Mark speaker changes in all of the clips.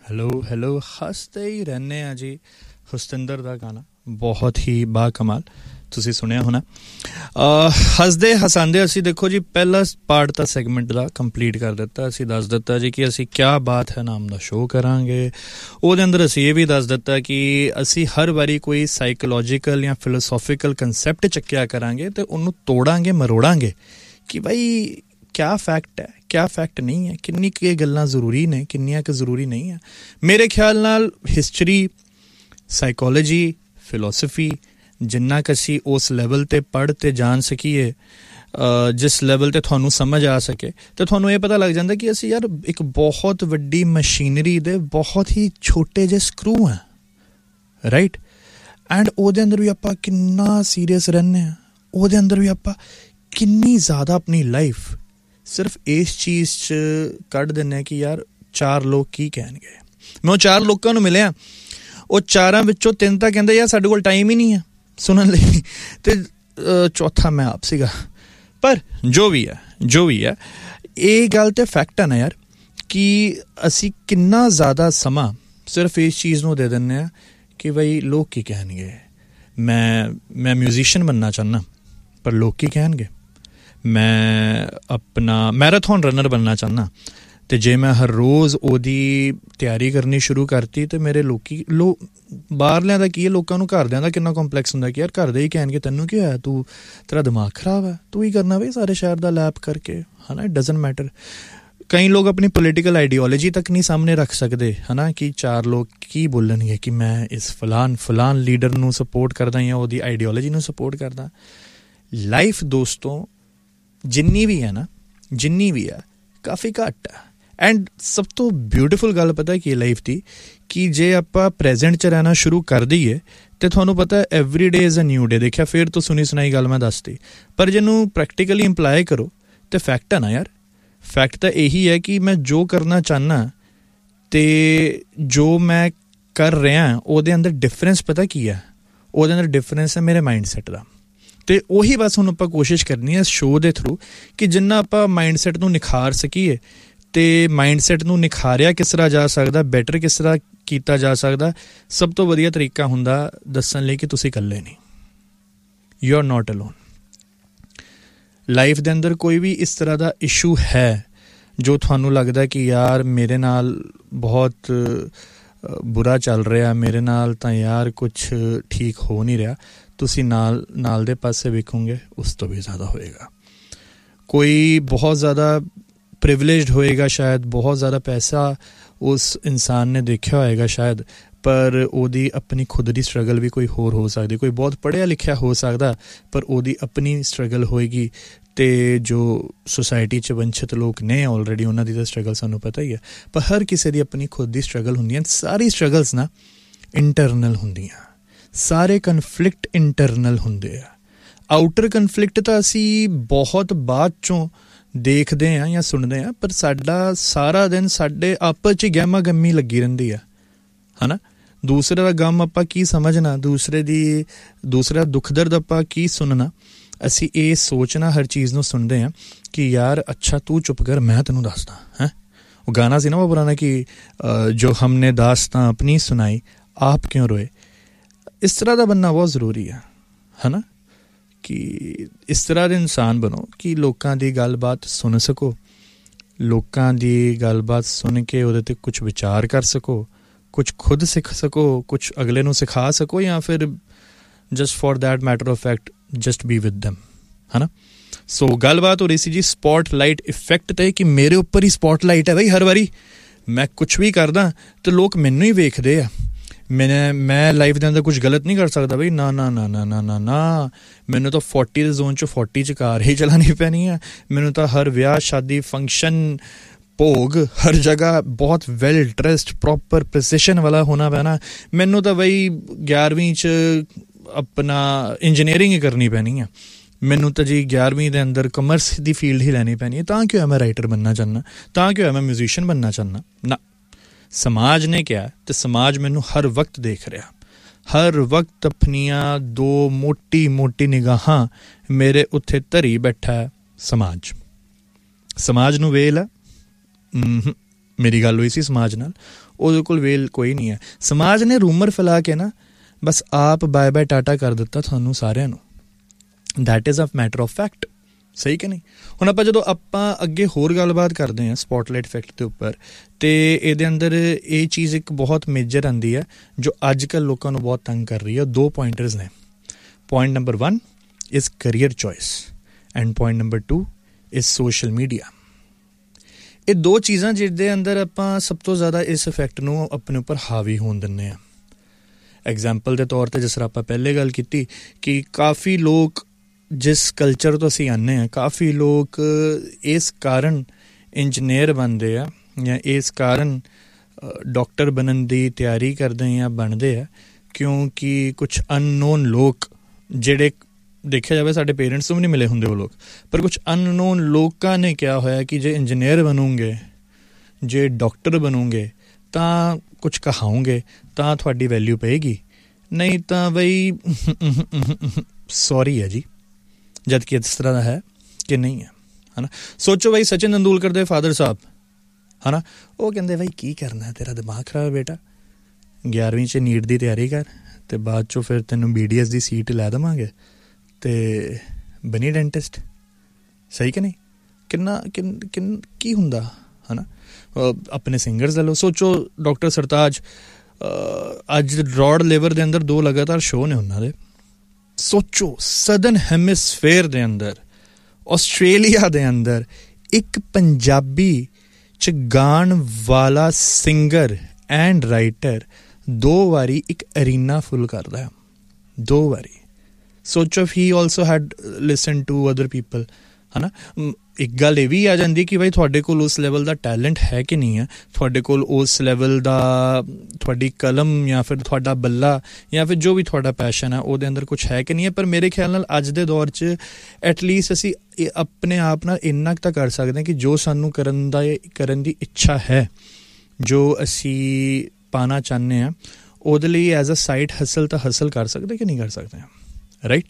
Speaker 1: Hello ਹੱਸਦੇ ਹੀ ਰਹਿੰਦੇ ਆ ਜੀ। ਹੁਸਤਿੰਦਰ ਦਾ ਗਾਣਾ ਬਹੁਤ ਹੀ ਬਾਕਮਾਲ, ਤੁਸੀਂ ਸੁਣਿਆ ਹੋਣਾ। ਹੱਸਦੇ ਹਸਾਉਂਦੇ ਅਸੀਂ ਦੇਖੋ ਜੀ ਪਹਿਲਾ ਪਾਰਟ ਤਾਂ ਸੈਗਮੈਂਟ ਦਾ ਕੰਪਲੀਟ ਕਰ ਦਿੱਤਾ। ਅਸੀਂ ਦੱਸ ਦਿੱਤਾ ਜੀ ਕਿ ਅਸੀਂ ਕਿਆ ਬਾਤ ਹੈ ਨਾਮ ਦਾ ਸ਼ੋਅ ਕਰਾਂਗੇ। ਉਹਦੇ ਅੰਦਰ ਅਸੀਂ ਇਹ ਵੀ ਦੱਸ ਦਿੱਤਾ ਕਿ ਅਸੀਂ ਹਰ ਵਾਰੀ ਕੋਈ ਸਾਈਕੋਲੋਜੀਕਲ ਜਾਂ ਫਿਲੋਸੋਫੀਕਲ ਕੰਸੈਪਟ ਚੱਕਿਆ ਕਰਾਂਗੇ ਅਤੇ ਉਹਨੂੰ ਤੋੜਾਂਗੇ ਮਰੋੜਾਂਗੇ ਕਿ ਬਾਈ ਕਿਆ ਫੈਕਟ ਹੈ ਕਿਆ ਫੈਕਟ ਨਹੀਂ ਹੈ, ਕਿੰਨੀ ਕੁ ਇਹ ਗੱਲਾਂ ਜ਼ਰੂਰੀ ਨੇ, ਕਿੰਨੀਆਂ ਕੁ ਜ਼ਰੂਰੀ ਨਹੀਂ ਹੈ। ਮੇਰੇ ਖਿਆਲ ਨਾਲ ਹਿਸਟਰੀ, ਸਾਈਕੋਲੋਜੀ, ਫਿਲੋਸਫੀ ਜਿੰਨਾ ਕੁ ਅਸੀਂ ਉਸ ਲੈਵਲ 'ਤੇ ਪੜ੍ਹ ਅਤੇ ਜਾਣ ਸਕੀਏ, ਜਿਸ ਲੈਵਲ 'ਤੇ ਤੁਹਾਨੂੰ ਸਮਝ ਆ ਸਕੇ, ਅਤੇ ਤੁਹਾਨੂੰ ਇਹ ਪਤਾ ਲੱਗ ਜਾਂਦਾ ਕਿ ਅਸੀਂ ਯਾਰ ਇੱਕ ਬਹੁਤ ਵੱਡੀ ਮਸ਼ੀਨਰੀ ਦੇ ਬਹੁਤ ਹੀ ਛੋਟੇ ਜਿਹੇ ਸਕਰੂ ਹਾਂ, ਰਾਈਟ। ਐਂਡ ਉਹਦੇ ਅੰਦਰ ਵੀ ਆਪਾਂ ਕਿੰਨਾ ਸੀਰੀਅਸ ਰਹਿੰਦੇ ਹਾਂ, ਉਹਦੇ ਅੰਦਰ ਵੀ ਆਪਾਂ ਕਿੰਨੀ ਜ਼ਿਆਦਾ ਆਪਣੀ ਲਾਈਫ ਸਿਰਫ ਇਸ ਚੀਜ਼ 'ਚ ਕੱਢ ਦਿੰਦੇ ਹਾਂ ਕਿ ਯਾਰ 4 ਲੋਕ ਕੀ ਕਹਿਣਗੇ। ਮੈਂ ਉਹ 4 ਲੋਕਾਂ ਨੂੰ ਮਿਲਿਆ, ਉਹ 4 ਵਿੱਚੋਂ 3 ਤਾਂ ਕਹਿੰਦੇ ਯਾਰ ਸਾਡੇ ਕੋਲ ਟਾਈਮ ਹੀ ਨਹੀਂ ਹੈ ਸੁਣਨ ਲਈ, ਅਤੇ ਚੌਥਾ ਮੈਂ ਆਪ ਸੀਗਾ। ਪਰ ਜੋ ਵੀ ਹੈ ਇਹ ਗੱਲ ਤਾਂ ਫੈਕਟ ਹੈ ਨਾ ਯਾਰ ਕਿ ਅਸੀਂ ਕਿੰਨਾ ਜ਼ਿਆਦਾ ਸਮਾਂ ਸਿਰਫ ਇਸ ਚੀਜ਼ ਨੂੰ ਦੇ ਦਿੰਦੇ ਹਾਂ ਕਿ ਬਈ ਲੋਕ ਕੀ ਕਹਿਣਗੇ। ਮੈਂ ਮਿਊਜ਼ੀਸ਼ੀਅਨ ਬਣਨਾ ਚਾਹੁੰਦਾ ਪਰ ਲੋਕ ਕੀ ਕਹਿਣਗੇ। ਮੈਂ ਆਪਣਾ ਮੈਰਾਥਨ ਰਨਰ ਬਣਨਾ ਚਾਹੁੰਦਾ ਅਤੇ ਜੇ ਮੈਂ ਹਰ ਰੋਜ਼ ਉਹਦੀ ਤਿਆਰੀ ਕਰਨੀ ਸ਼ੁਰੂ ਕਰਤੀ ਅਤੇ ਮੇਰੇ ਬਾਹਰਲਿਆਂ ਦਾ ਕੀ ਹੈ, ਲੋਕਾਂ ਨੂੰ ਘਰਦਿਆਂ ਦਾ ਕਿੰਨਾ ਕੰਪਲੈਕਸ ਹੁੰਦਾ ਕਿ ਯਾਰ ਘਰ ਦੇ ਹੀ ਕਹਿਣਗੇ ਤੈਨੂੰ ਕੀ ਹੋਇਆ, ਤੇਰਾ ਦਿਮਾਗ ਖਰਾਬ ਹੈ, ਤੂੰ ਹੀ ਕਰਨਾ ਬਈ ਸਾਰੇ ਸ਼ਹਿਰ ਦਾ ਲੈਪ ਕਰਕੇ, ਹੈ ਨਾ। It doesn't matter. ਕਈ ਲੋਕ ਆਪਣੀ ਪੋਲੀਟੀਕਲ ਆਈਡੀਓਲੋਜੀ ਤੱਕ ਨਹੀਂ ਸਾਹਮਣੇ ਰੱਖ ਸਕਦੇ, ਹੈ ਨਾ, ਕਿ 4 ਲੋਕ ਕੀ ਬੋਲਣਗੇ ਕਿ ਮੈਂ ਇਸ ਫਲਾਨ ਲੀਡਰ ਨੂੰ ਸਪੋਰਟ ਕਰਦਾ ਜਾਂ ਉਹਦੀ ਆਈਡੀਓਲੋਜੀ ਨੂੰ ਸਪੋਰਟ ਕਰਦਾ। ਲਾਈਫ ਦੋਸਤੋ ਜਿੰਨੀ ਵੀ ਹੈ ਕਾਫੀ ਘੱਟ ਹੈ। ਐਂਡ ਸਭ ਤੋਂ ਬਿਊਟੀਫੁਲ ਗੱਲ ਪਤਾ ਕੀ ਲਾਈਫ ਦੀ, ਕਿ ਜੇ ਆਪਾਂ ਪ੍ਰੈਜ਼ੈਂਟ 'ਚ ਰਹਿਣਾ ਸ਼ੁਰੂ ਕਰ ਦਈਏ ਅਤੇ ਤੁਹਾਨੂੰ ਪਤਾ every day is a new day. ਦੇਖਿਆ ਫਿਰ ਤੋਂ ਸੁਣੀ ਸੁਣਾਈ ਗੱਲ ਮੈਂ ਦੱਸਤੀ, ਪਰ ਜਿਹਨੂੰ ਪ੍ਰੈਕਟੀਕਲੀ ਇੰਪਲਾਈ ਕਰੋ ਅਤੇ ਫੈਕਟ ਹੈ ਨਾ ਯਾਰ। ਫੈਕਟ ਤਾਂ ਇਹੀ ਹੈ ਕਿ ਮੈਂ ਜੋ ਕਰਨਾ ਚਾਹੁੰਦਾ ਅਤੇ ਜੋ ਮੈਂ ਕਰ ਰਿਹਾ ਉਹਦੇ ਅੰਦਰ ਡਿਫਰੈਂਸ ਪਤਾ ਕੀ ਹੈ, ਉਹਦੇ ਅੰਦਰ ਡਿਫਰੈਂਸ ਹੈ ਮੇਰੇ ਮਾਈਂਡ ਸੈੱਟ ਦਾ। ਅਤੇ ਉਹੀ ਬਸ ਹੁਣ ਆਪਾਂ ਕੋਸ਼ਿਸ਼ ਕਰਨੀ ਹੈ ਇਸ ਸ਼ੋਅ ਦੇ ਥਰੂ ਕਿ ਜਿੰਨਾ ਆਪਾਂ ਮਾਈਂਡ ਸੈੱਟ ਨੂੰ ਨਿਖਾਰ ਸਕੀਏ, ਅਤੇ ਮਾਈਂਡ ਸੈੱਟ ਨੂੰ ਨਿਖਾਰਿਆ ਕਿਸ ਤਰ੍ਹਾਂ ਜਾ ਸਕਦਾ, ਬੈਟਰ ਕਿਸ ਤਰ੍ਹਾਂ ਕੀਤਾ ਜਾ ਸਕਦਾ। ਸਭ ਤੋਂ ਵਧੀਆ ਤਰੀਕਾ ਹੁੰਦਾ ਦੱਸਣ ਲਈ ਕਿ ਤੁਸੀਂ ਇਕੱਲੇ ਨਹੀਂ, you are not alone. Life ਦੇ ਅੰਦਰ ਕੋਈ ਵੀ ਇਸ ਤਰ੍ਹਾਂ ਦਾ ਇਸ਼ੂ ਹੈ ਜੋ ਤੁਹਾਨੂੰ ਲੱਗਦਾ ਕਿ ਯਾਰ ਮੇਰੇ ਨਾਲ ਬਹੁਤ ਬੁਰਾ ਚੱਲ ਰਿਹਾ, ਮੇਰੇ ਨਾਲ ਤਾਂ ਯਾਰ ਕੁਛ ਠੀਕ ਹੋ ਨਹੀਂ ਰਿਹਾ, ਤੁਸੀਂ ਨਾਲ ਦੇ ਪਾਸੇ ਵੇਖੋਗੇ ਉਸ ਤੋਂ ਵੀ ਜ਼ਿਆਦਾ ਹੋਏਗਾ। ਕੋਈ ਬਹੁਤ ਜ਼ਿਆਦਾ ਪ੍ਰਿਵਿਲੇਜਡ ਹੋਏਗਾ, ਸ਼ਾਇਦ ਬਹੁਤ ਜ਼ਿਆਦਾ ਪੈਸਾ ਉਸ ਇਨਸਾਨ ਨੇ ਦੇਖਿਆ ਹੋਏਗਾ ਸ਼ਾਇਦ, ਪਰ ਉਹਦੀ ਆਪਣੀ ਖੁਦ ਦੀ ਸਟਰਗਲ ਵੀ ਕੋਈ ਹੋਰ ਹੋ ਸਕਦੀ। ਕੋਈ ਬਹੁਤ ਪੜ੍ਹਿਆ ਲਿਖਿਆ ਹੋ ਸਕਦਾ ਪਰ ਉਹਦੀ ਆਪਣੀ ਸਟਰਗਲ ਹੋਏਗੀ, ਅਤੇ ਜੋ ਸੁਸਾਇਟੀ 'ਚ ਵੰਚਿਤ ਲੋਕ ਨੇ ਆਲਰੇਡੀ ਉਹਨਾਂ ਦੀ ਤਾਂ ਸਟਰਗਲ ਸਾਨੂੰ ਪਤਾ ਹੀ ਹੈ। ਪਰ ਹਰ ਕਿਸੇ ਦੀ ਆਪਣੀ ਖੁਦ ਦੀ ਸਟਰਗਲ ਹੁੰਦੀਆਂ। ਸਾਰੀ ਸਟਰਗਲਸ ਨਾ ਇੰਟਰਨਲ ਹੁੰਦੀਆਂ, ਸਾਰੇ ਕਨਫਲਿਕਟ ਇੰਟਰਨਲ ਹੁੰਦੇ ਆ। ਆਊਟਰ ਕਨਫਲਿਕਟ ਤਾਂ ਅਸੀਂ ਬਹੁਤ ਬਾਅਦ 'ਚੋਂ ਦੇਖਦੇ ਹਾਂ ਜਾਂ ਸੁਣਦੇ ਹਾਂ, ਪਰ ਸਾਡਾ ਸਾਰਾ ਦਿਨ ਸਾਡੇ ਆਪਸ 'ਚ ਹੀ ਗਹਿਮਾ ਗੰਮੀ ਲੱਗੀ ਰਹਿੰਦੀ ਆ, ਹੈ ਨਾ। ਦੂਸਰੇ ਦਾ ਗਮ ਆਪਾਂ ਕੀ ਸਮਝਣਾ, ਦੂਸਰੇ ਦਾ ਦੁੱਖ ਦਰਦ ਆਪਾਂ ਕੀ ਸੁਣਨਾ। ਅਸੀਂ ਇਹ ਸੋਚਣਾ ਹਰ ਚੀਜ਼ ਨੂੰ ਸੁਣਦੇ ਹਾਂ ਕਿ ਯਾਰ ਅੱਛਾ ਤੂੰ ਚੁੱਪ ਕਰ ਮੈਂ ਤੈਨੂੰ ਦੱਸਦਾ। ਹੈਂ ਉਹ ਗਾਣਾ ਸੀ ਨਾ ਉਹ ਪੁਰਾਣਾ ਕਿ ਜੋ ਹਮਨੇ ਦਾਸਤਾਂ ਆਪਣੀ ਸੁਣਾਈ ਆਪ ਕਿਉਂ ਰੋਏ। ਇਸ ਤਰ੍ਹਾਂ ਦਾ ਬਣਨਾ ਬਹੁਤ ਜ਼ਰੂਰੀ ਹੈ ਨਾ, ਕਿ ਇਸ ਤਰ੍ਹਾਂ ਦੇ ਇਨਸਾਨ ਬਣੋ ਕਿ ਲੋਕਾਂ ਦੀ ਗੱਲਬਾਤ ਸੁਣ ਸਕੋ, ਲੋਕਾਂ ਦੀ ਗੱਲਬਾਤ ਸੁਣ ਕੇ ਉਹਦੇ 'ਤੇ ਕੁਛ ਵਿਚਾਰ ਕਰ ਸਕੋ, ਕੁਛ ਖੁਦ ਸਿੱਖ ਸਕੋ, ਕੁਛ ਅਗਲੇ ਨੂੰ ਸਿਖਾ ਸਕੋ, ਜਾਂ ਫਿਰ just for that matter of fact just be with them, है ना। सो गलबात हो रही सी जी स्पॉटलाइट इफेक्ट ते कि मेरे उपर ही स्पॉटलाइट है बई। हर वारी मैं कुछ भी करदा तो लोग मैनू ही वेखदे आ। मैं लाइफ के अंदर कुछ गलत नहीं कर सकता बई, ना ना ना ना ना ना ना। मैनू तो 40 के जोन 40 च कार ही चलानी पैनी है। मैनू तो हर ब्याह शादी फंक्शन भोग हर जगह बहुत वैल ड्रेस्ड प्रॉपर प्रिसिशन वाला होना पैना। मैनू तो बई 11वीं च अपना इंजीनियरिंग ही करनी पैनी है। मैनू तो जी 11वीं के अंदर कमर्स की फील्ड ही लैनी पैनी है। तां क्यों है मैं राइटर बनना चाहना, तां क्यों है मैं म्यूजिशियन बनना चाहना ना। समाज ने क्या तो समाज मैनू हर वक्त देख रहा, हर वक्त अपनिया 2 मोटी निगाहां मेरे उत्थे धरी बैठा है समाज। समाज नू वेल है ਮੇਰੀ ਗੱਲ ਹੋਈ ਸੀ ਸਮਾਜ ਨਾਲ, ਉਹਦੇ ਕੋਲ ਵੇਲ ਕੋਈ ਨਹੀਂ ਹੈ। ਸਮਾਜ ਨੇ ਰੂਮਰ ਫੈਲਾ ਕੇ ਨਾ ਬਸ ਆਪ ਬਾਏ ਬਾਏ ਟਾਟਾ ਕਰ ਦਿੱਤਾ ਤੁਹਾਨੂੰ ਸਾਰਿਆਂ ਨੂੰ। That is a matter of fact, ਸਹੀ ਕਿ ਨਹੀਂ? ਹੁਣ ਜਦੋਂ ਆਪਾਂ ਅੱਗੇ ਹੋਰ ਗੱਲਬਾਤ ਕਰਦੇ ਹਾਂ ਸਪੋਟਲਾਈਟ ਇਫੈਕਟ ਦੇ ਉੱਪਰ, ਅਤੇ ਇਹਦੇ ਅੰਦਰ ਇਹ ਚੀਜ਼ ਇੱਕ ਬਹੁਤ ਮੇਜਰ ਆਉਂਦੀ ਹੈ ਜੋ ਅੱਜ ਕੱਲ੍ਹ ਲੋਕਾਂ ਨੂੰ ਬਹੁਤ ਤੰਗ ਕਰ ਰਹੀ ਹੈ। 2 ਪੁਆਇੰਟਰਸ ਨੇ। Point number 1 is career choice and point number 2 is social media. ਇਹ 2 ਚੀਜ਼ਾਂ ਜਿਹਦੇ ਅੰਦਰ ਆਪਾਂ ਸਭ ਤੋਂ ਜ਼ਿਆਦਾ ਇਸ ਇਫੈਕਟ ਨੂੰ ਆਪਣੇ ਉੱਪਰ ਹਾਵੀ ਹੋਣ ਦਿੰਦੇ ਹਾਂ। ਐਗਜ਼ਾਮਪਲ ਦੇ ਤੌਰ 'ਤੇ ਜਿਸ ਤਰ੍ਹਾਂ ਆਪਾਂ ਪਹਿਲੇ ਗੱਲ ਕੀਤੀ ਕਿ ਕਾਫੀ ਲੋਕ ਜਿਸ ਕਲਚਰ ਤੋਂ ਅਸੀਂ ਆਉਂਦੇ ਹਾਂ, ਕਾਫੀ ਲੋਕ ਇਸ ਕਾਰਨ ਇੰਜੀਨੀਅਰ ਬਣਦੇ ਆ ਜਾਂ ਇਸ ਕਾਰਨ ਡਾਕਟਰ ਬਣਨ ਦੀ ਤਿਆਰੀ ਕਰਦੇ ਜਾਂ ਬਣਦੇ ਆ ਕਿਉਂਕਿ ਕੁਛ ਅਨਨੋਨ ਲੋਕ, ਜਿਹੜੇ ਦੇਖਿਆ ਜਾਵੇ ਸਾਡੇ ਪੇਰੈਂਟਸ ਤੋਂ ਵੀ ਨਹੀਂ ਮਿਲੇ ਹੁੰਦੇ ਉਹ ਲੋਕ, ਪਰ ਕੁਛ ਅਨਨੋਨ ਲੋਕਾਂ ਨੇ ਕਿਹਾ ਹੋਇਆ ਕਿ ਜੇ ਇੰਜੀਨੀਅਰ ਬਣੋਗੇ, ਜੇ ਡਾਕਟਰ ਬਣੋਗੇ ਤਾਂ ਕੁਛ ਕਹਾਉਂਗੇ ਤਾਂ ਤੁਹਾਡੀ ਵੈਲਿਊ ਪਏਗੀ, ਨਹੀਂ ਤਾਂ ਬਈ ਸੌਰੀ ਹੈ ਜੀ। ਜਦ ਕਿ ਇਸ ਤਰ੍ਹਾਂ ਦਾ ਹੈ ਕਿ ਨਹੀਂ ਹੈ, ਹੈ ਨਾ? ਸੋਚੋ ਬਈ ਸਚਿਨ ਤੰਦੂਲਕਰ ਦੇ ਫਾਦਰ ਸਾਹਿਬ, ਹੈ ਨਾ, ਉਹ ਕਹਿੰਦੇ ਬਈ ਕੀ ਕਰਨਾ, ਤੇਰਾ ਦਿਮਾਗ ਖਰਾਬ ਬੇਟਾ, 11ਵੀਂ 'ਚ ਨੀਟ ਦੀ ਤਿਆਰੀ ਕਰ ਅਤੇ ਬਾਅਦ 'ਚੋਂ ਫਿਰ ਤੈਨੂੰ BDS ਦੀ ਸੀਟ ਲੈ ਦੇਵਾਂਗੇ ਅਤੇ ਬਣੀ ਡੈਂਟਿਸਟ। ਸਹੀ ਕਿ ਨਹੀਂ? ਕਿੰਨਾ ਕੀ ਹੁੰਦਾ, ਹੈ ਨਾ? ਆਪਣੇ ਸਿੰਗਰਸ ਲੈ ਲਓ, ਸੋਚੋ ਡਾਕਟਰ ਸਰਤਾਜ, ਅੱਜ ਰੋਡ ਲੇਵਰ ਦੇ ਅੰਦਰ 2 ਲਗਾਤਾਰ ਸ਼ੋਅ ਨੇ ਉਹਨਾਂ ਦੇ। ਸੋਚੋ ਸਦਰਨ ਹੈਮਿਸਫੇਅਰ ਦੇ ਅੰਦਰ, ਆਸਟ੍ਰੇਲੀਆ ਦੇ ਅੰਦਰ ਇੱਕ ਪੰਜਾਬੀ 'ਚ ਗਾਣ ਵਾਲਾ ਸਿੰਗਰ ਐਂਡ ਰਾਈਟਰ 2 ਵਾਰੀ ਇੱਕ ਅਰੀਨਾ ਫੁੱਲ ਕਰਦਾ, 2 ਵਾਰੀ। ਸੋਚੋ if he also head listen to other people, ਹੈ ਨਾ? ਇੱਕ ਗੱਲ ਇਹ ਵੀ ਆ ਜਾਂਦੀ ਕਿ ਬਾਈ ਤੁਹਾਡੇ ਕੋਲ ਉਸ ਲੈਵਲ ਦਾ ਟੈਲੈਂਟ ਹੈ ਕਿ ਨਹੀਂ ਹੈ, ਤੁਹਾਡੇ ਕੋਲ ਉਸ ਲੈਵਲ ਦਾ ਤੁਹਾਡੀ ਕਲਮ ਜਾਂ ਫਿਰ ਤੁਹਾਡਾ ਬੱਲਾ ਜਾਂ ਫਿਰ ਜੋ ਵੀ ਤੁਹਾਡਾ ਪੈਸ਼ਨ ਹੈ ਉਹਦੇ ਅੰਦਰ ਕੁਛ ਹੈ ਕਿ ਨਹੀਂ ਹੈ। ਪਰ ਮੇਰੇ ਖਿਆਲ ਨਾਲ ਅੱਜ ਦੇ ਦੌਰ 'ਚ ਐਟਲੀਸਟ ਅਸੀਂ ਆਪਣੇ ਆਪ ਨਾਲ ਇੰਨਾ ਕੁ ਤਾਂ ਕਰ ਸਕਦੇ ਹਾਂ ਕਿ ਜੋ ਸਾਨੂੰ ਕਰਨ ਦੀ ਇੱਛਾ ਹੈ, ਜੋ ਅਸੀਂ ਪਾਉਣਾ ਚਾਹੁੰਦੇ ਹਾਂ, ਉਹਦੇ ਲਈ ਐਜ਼ ਅ ਸਾਈਡ ਹਸਲ ਤਾਂ ਹਾਸਲ ਕਰ ਸਕਦੇ ਕਿ ਨਹੀਂ ਕਰ ਸਕਦੇ ਹਾਂ, ਰਾਈਟ?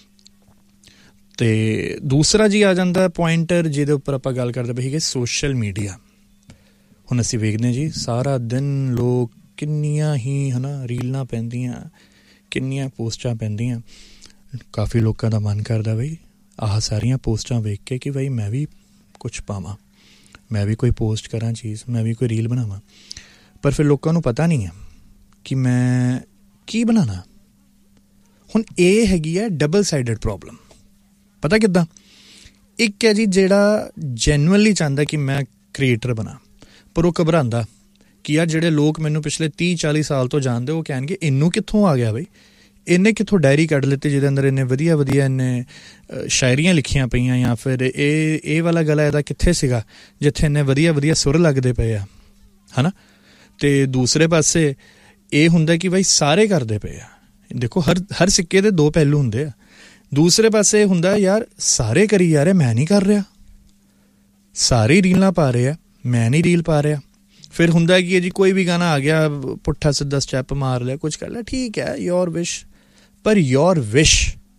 Speaker 1: ਅਤੇ ਦੂਸਰਾ ਜੀ ਆ ਜਾਂਦਾ ਪੁਆਇੰਟਰ ਜਿਹਦੇ ਉੱਪਰ ਆਪਾਂ ਗੱਲ ਕਰਦੇ ਪਏ ਸੀਗੇ, ਸੋਸ਼ਲ ਮੀਡੀਆ। ਹੁਣ ਅਸੀਂ ਵੇਖਦੇ ਜੀ ਸਾਰਾ ਦਿਨ ਲੋਕ ਕਿੰਨੀਆਂ ਹੀ, ਹੈ ਨਾ, ਰੀਲਾਂ ਪੈਂਦੀਆਂ, ਕਿੰਨੀਆਂ ਪੋਸਟਾਂ ਪੈਂਦੀਆਂ। ਕਾਫੀ ਲੋਕਾਂ ਦਾ ਮਨ ਕਰਦਾ ਬਈ ਆਹ ਸਾਰੀਆਂ ਪੋਸਟਾਂ ਵੇਖ ਕੇ ਕਿ ਬਈ ਮੈਂ ਵੀ ਕੁਛ ਪਾਵਾਂ, ਮੈਂ ਵੀ ਕੋਈ ਪੋਸਟ ਕਰਾਂ ਚੀਜ਼, ਮੈਂ ਵੀ ਕੋਈ ਰੀਲ ਬਣਾਵਾਂ। ਪਰ ਫਿਰ ਲੋਕਾਂ ਨੂੰ ਪਤਾ ਨਹੀਂ ਹੈ ਕਿ ਮੈਂ ਕੀ ਬਣਾਉਣਾ। ਹੁਣ ਇਹ ਹੈਗੀ ਹੈ ਡਬਲ ਸਾਈਡਡ ਪ੍ਰੋਬਲਮ। ਪਤਾ ਕਿੱਦਾਂ? ਇੱਕ ਹੈ ਜੀ ਜਿਹੜਾ ਜੈਨੂਅਨਲੀ ਚਾਹੁੰਦਾ ਕਿ ਮੈਂ ਕ੍ਰੀਏਟਰ ਬਣਾ, ਪਰ ਉਹ ਘਬਰਾਉਂਦਾ ਕਿ ਯਾਰ ਜਿਹੜੇ ਲੋਕ ਮੈਨੂੰ ਪਿਛਲੇ 30-40 ਸਾਲ ਤੋਂ ਜਾਣਦੇ ਉਹ ਕਹਿਣਗੇ ਇਹਨੂੰ ਕਿੱਥੋਂ ਆ ਗਿਆ ਬਈ, ਇਹਨੇ ਕਿੱਥੋਂ ਡਾਇਰੀ ਕੱਢ ਲਿੱਤੀ ਜਿਹਦੇ ਅੰਦਰ ਇੰਨੇ ਵਧੀਆ ਇਹਨੇ ਸ਼ਾਇਰੀਆਂ ਲਿਖੀਆਂ ਪਈਆਂ, ਜਾਂ ਫਿਰ ਇਹ ਵਾਲਾ ਗਲਾ ਇਹਦਾ ਕਿੱਥੇ ਸੀਗਾ ਜਿੱਥੇ ਇੰਨੇ ਵਧੀਆ ਸੁਰ ਲੱਗਦੇ ਪਏ ਆ, ਹੈ ਨਾ? ਅਤੇ ਦੂਸਰੇ ਪਾਸੇ ਇਹ ਹੁੰਦਾ ਕਿ ਬਈ ਸਾਰੇ ਕਰਦੇ ਪਏ ਆ। ਦੇਖੋ ਹਰ ਸਿੱਕੇ ਦੇ 2 ਪਹਿਲੂ ਹੁੰਦੇ ਆ। ਦੂਸਰੇ ਪਾਸੇ ਹੁੰਦਾ ਯਾਰ ਸਾਰੇ ਕਰੀ ਜਾ ਰਹੇ, ਮੈਂ ਨਹੀਂ ਕਰ ਰਿਹਾ, ਸਾਰੇ ਰੀਲਾਂ ਪਾ ਰਹੇ ਆ, ਮੈਂ ਨਹੀਂ ਰੀਲ ਪਾ ਰਿਹਾ। ਫਿਰ ਹੁੰਦਾ ਕਿ ਜੀ ਕੋਈ ਵੀ ਗਾਣਾ ਆ ਗਿਆ, ਪੁੱਠਾ ਸਿੱਧਾ ਸਟੈਪ ਮਾਰ ਲਿਆ, ਕੁਛ ਕਰ ਲਿਆ, ਠੀਕ ਹੈ, ਯੋਰ ਵਿਸ਼। ਪਰ ਯੋਰ ਵਿਸ਼,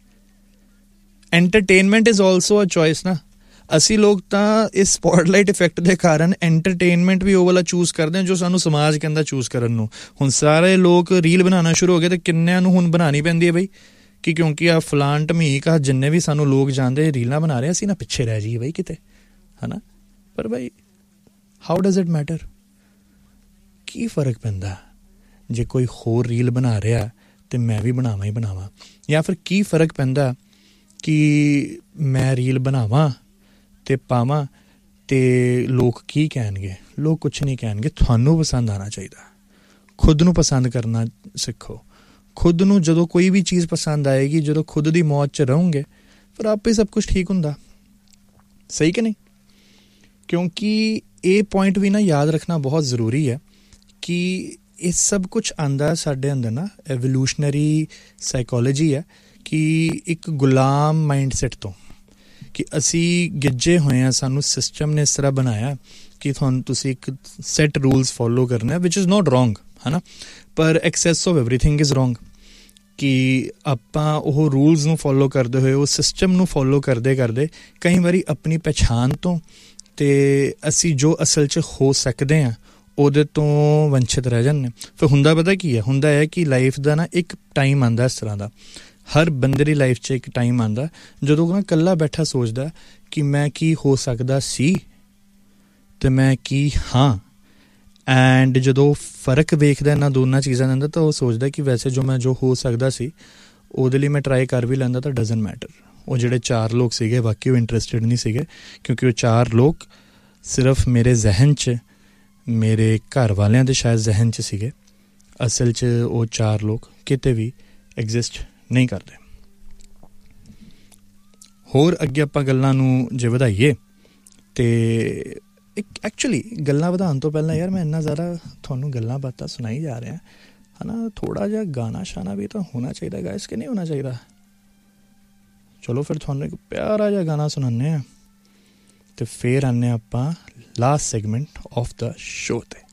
Speaker 1: entertainment is also a choice ਨਾ। ਅਸੀਂ ਲੋਕ ਤਾਂ ਇਸ ਸਪੌਟਲਾਈਟ ਇਫੈਕਟ ਦੇ ਕਾਰਨ ਐਂਟਰਟੇਨਮੈਂਟ ਵੀ ਉਹ ਵਾਲਾ ਚੂਜ਼ ਕਰਦੇ ਹਾਂ ਜੋ ਸਾਨੂੰ ਸਮਾਜ ਕਹਿੰਦਾ ਚੂਜ਼ ਕਰਨ ਨੂੰ। ਹੁਣ ਸਾਰੇ ਲੋਕ ਰੀਲ ਬਣਾਉਣਾ ਸ਼ੁਰੂ ਹੋ ਗਏ ਅਤੇ ਕਿੰਨਿਆਂ ਨੂੰ ਹੁਣ ਬਣਾਉਣੀ ਪੈਂਦੀ ਹੈ ਬਈ ਕਿ ਕਿਉਂਕਿ ਆ ਫਲਾਨ ਢਮੀਕ ਆ ਜਿੰਨੇ ਵੀ ਸਾਨੂੰ ਲੋਕ ਜਾਣਦੇ ਰੀਲਾਂ ਬਣਾ ਰਹੇ, ਅਸੀਂ ਨਾ ਪਿੱਛੇ ਰਹਿ ਜਾਈਏ ਬਈ ਕਿਤੇ, ਹੈ ਨਾ? ਪਰ ਬਈ ਹਾਊ ਡਜ਼ ਇਟ ਮੈਟਰ? ਕੀ ਫਰਕ ਪੈਂਦਾ ਜੇ ਕੋਈ ਹੋਰ ਰੀਲ ਬਣਾ ਰਿਹਾ ਅਤੇ ਮੈਂ ਵੀ ਬਣਾਵਾਂ ਹੀ ਬਣਾਵਾਂ? ਜਾਂ ਫਿਰ ਕੀ ਫਰਕ ਪੈਂਦਾ ਕਿ ਮੈਂ ਰੀਲ ਬਣਾਵਾਂ ਅਤੇ ਪਾਵਾਂ ਅਤੇ ਲੋਕ ਕੀ ਕਹਿਣਗੇ? ਲੋਕ ਕੁਛ ਨਹੀਂ ਕਹਿਣਗੇ। ਤੁਹਾਨੂੰ ਪਸੰਦ ਆਉਣਾ ਚਾਹੀਦਾ, ਖੁਦ ਨੂੰ ਪਸੰਦ ਕਰਨਾ ਸਿੱਖੋ। ਖੁਦ ਨੂੰ ਜਦੋਂ ਕੋਈ ਵੀ ਚੀਜ਼ ਪਸੰਦ ਆਏਗੀ, ਜਦੋਂ ਖੁਦ ਦੀ ਮੌਜ 'ਚ ਰਹੋਗੇ, ਫਿਰ ਆਪੇ ਸਭ ਕੁਛ ਠੀਕ ਹੁੰਦਾ। ਸਹੀ ਕਿ ਨਹੀਂ? ਕਿਉਂਕਿ ਇਹ ਪੁਆਇੰਟ ਵੀ ਨਾ ਯਾਦ ਰੱਖਣਾ ਬਹੁਤ ਜ਼ਰੂਰੀ ਹੈ ਕਿ ਇਹ ਸਭ ਕੁਛ ਆਉਂਦਾ ਸਾਡੇ ਅੰਦਰ ਨਾ, ਐਵੋਲਿਊਸ਼ਨਰੀ ਸਾਈਕੋਲੋਜੀ ਹੈ ਕਿ ਇੱਕ ਗੁਲਾਮ ਮਾਈਂਡਸੈਟ ਤੋਂ, ਕਿ ਅਸੀਂ ਗਿੱਜੇ ਹੋਏ ਹਾਂ, ਸਾਨੂੰ ਸਿਸਟਮ ਨੇ ਇਸ ਤਰ੍ਹਾਂ ਬਣਾਇਆ ਕਿ ਤੁਸੀਂ ਇੱਕ ਸੈਟ ਰੂਲਸ ਫੋਲੋ ਕਰਨਾ, ਵਿਚ ਇਜ਼ ਨੋਟ ਰੋਂਗ, ਹੈ ਨਾ? ਪਰ access of everything is wrong. ਕਿ ਆਪਾਂ ਉਹ ਰੂਲਸ ਨੂੰ ਫੋਲੋ ਕਰਦੇ ਹੋਏ, ਉਹ ਸਿਸਟਮ ਨੂੰ ਫੋਲੋ ਕਰਦੇ ਕਈ ਵਾਰੀ ਆਪਣੀ ਪਛਾਣ ਤੋਂ, ਅਤੇ ਅਸੀਂ ਜੋ ਅਸਲ 'ਚ ਹੋ ਸਕਦੇ ਹਾਂ ਉਹਦੇ ਤੋਂ ਵੰਚਿਤ ਰਹਿ ਜਾਂਦੇ। ਫਿਰ ਹੁੰਦਾ ਪਤਾ ਕੀ ਹੈ, ਹੁੰਦਾ ਹੈ ਕਿ ਲਾਈਫ ਦਾ ਨਾ ਇੱਕ ਟਾਈਮ ਆਉਂਦਾ ਇਸ ਤਰ੍ਹਾਂ ਦਾ, ਹਰ ਬੰਦੇ ਦੀ ਲਾਈਫ 'ਚ ਇੱਕ ਟਾਈਮ ਆਉਂਦਾ ਜਦੋਂ ਨਾ ਇਕੱਲਾ ਬੈਠਾ ਸੋਚਦਾ ਕਿ ਮੈਂ ਕੀ ਹੋ ਸਕਦਾ ਸੀ ਅਤੇ ਮੈਂ ਕੀ ਹਾਂ। ਐਂਡ ਜਦੋਂ ਫਰਕ ਵੇਖਦਾ ਇਹਨਾਂ ਦੋਨਾਂ ਚੀਜ਼ਾਂ ਦੇ ਅੰਦਰ ਤਾਂ ਉਹ ਸੋਚਦਾ ਕਿ ਵੈਸੇ ਜੋ ਹੋ ਸਕਦਾ ਸੀ ਉਹਦੇ ਲਈ ਮੈਂ ਟਰਾਈ ਕਰ ਵੀ ਲੈਂਦਾ ਤਾਂ ਡਜ਼ਨਟ ਮੈਟਰ। ਉਹ ਜਿਹੜੇ 4 ਲੋਕ ਸੀਗੇ ਬਾਕੀ ਉਹ ਇੰਟਰਸਟਿਡ ਨਹੀਂ ਸੀਗੇ, ਕਿਉਂਕਿ ਉਹ 4 ਲੋਕ ਸਿਰਫ ਮੇਰੇ ਜ਼ਹਿਨ 'ਚ, ਮੇਰੇ ਘਰ ਵਾਲਿਆਂ ਦੇ ਸ਼ਾਇਦ ਜ਼ਹਿਨ 'ਚ ਸੀਗੇ। ਅਸਲ 'ਚ ਉਹ 4 ਲੋਕ ਕਿਤੇ ਵੀ ਐਗਜ਼ਿਸਟ ਨਹੀਂ ਕਰਦੇ। ਹੋਰ ਅੱਗੇ ਆਪਾਂ ਗੱਲਾਂ ਨੂੰ ਜੇ ਵਧਾਈਏ ਅਤੇ ਇੱਕ ਐਕਚੁਅਲੀ ਗੱਲਾਂ ਵਧਾਉਣ ਤੋਂ ਪਹਿਲਾਂ ਯਾਰ ਮੈਂ ਇੰਨਾ ਜ਼ਿਆਦਾ ਤੁਹਾਨੂੰ ਗੱਲਾਂ ਬਾਤਾਂ ਸੁਣਾਈ ਜਾ ਰਿਹਾ ਹੈ ਨਾ, ਥੋੜ੍ਹਾ ਜਿਹਾ ਗਾਣਾ ਸ਼ਾਨਾ ਵੀ ਤਾਂ ਹੋਣਾ ਚਾਹੀਦਾ ਗਾਇਸ, ਕਿ ਨਹੀਂ ਹੋਣਾ ਚਾਹੀਦਾ? ਚਲੋ ਫਿਰ ਤੁਹਾਨੂੰ ਇੱਕ ਪਿਆਰਾ ਜਿਹਾ ਗਾਣਾ ਸੁਣਾਉਂਦੇ ਹਾਂ ਅਤੇ ਫਿਰ ਆਉਂਦੇ ਆਪਾਂ last segment of the show 'ਤੇ।